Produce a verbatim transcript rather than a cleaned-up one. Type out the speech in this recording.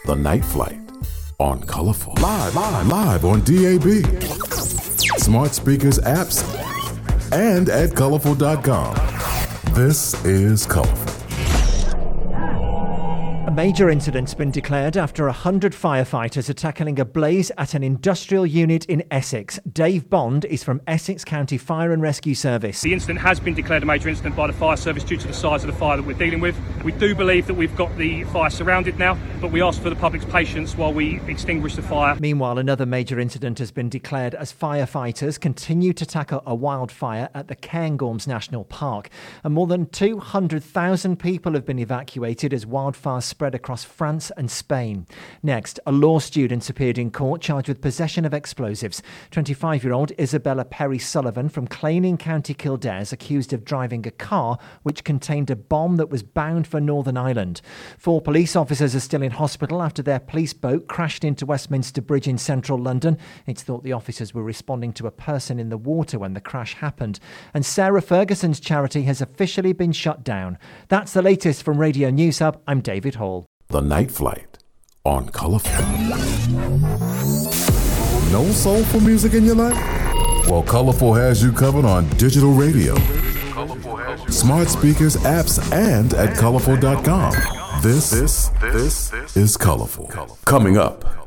The Night Flight on Colorful. Live, live, live on D A B, smart speakers, apps, and at colorful dot com. This is Colorful. A major incident's been declared after a hundred firefighters are tackling a blaze at an industrial unit in Essex. Dave Bond is from Essex County Fire and Rescue Service. The incident has been declared a major incident by the fire service due to the size of the fire that we're dealing with. We do believe that we've got the fire surrounded now, but we ask for the public's patience while we extinguish the fire. Meanwhile, another major incident has been declared as firefighters continue to tackle a wildfire at the Cairngorms National Park. And more than two hundred thousand people have been evacuated as wildfires spread across France and Spain. Next, a law student appeared in court charged with possession of explosives. twenty-five-year-old Isabella Perry Sullivan from Clane in County Kildare is accused of driving a car which contained a bomb that was bound for Northern Ireland. Four police officers are still in hospital after their police boat crashed into Westminster Bridge in central London. It's thought the officers were responding to a person in the water when the crash happened. And Sarah Ferguson's charity has officially been shut down. That's the latest from Radio News Hub. I'm David Hall. The Night Flight on Colorful. No soulful music in your life? Well, Colorful has you covered on digital radio, smart speakers, apps, and at colorful dot com. This, this, this is Colorful. Coming up.